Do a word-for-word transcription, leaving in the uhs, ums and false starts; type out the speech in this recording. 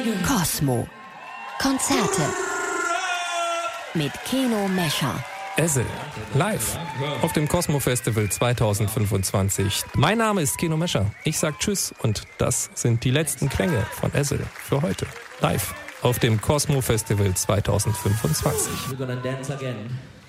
Cosmo. Konzerte mit Keno Mescher. Ezel, live auf dem Cosmo Festival zwanzig fünfundzwanzig. Mein Name ist Keno Mescher. Ich sag Tschüss und das sind die letzten Klänge von Ezel für heute. Live auf dem Cosmo Festival zwanzig fünfundzwanzig. We're gonna dance again.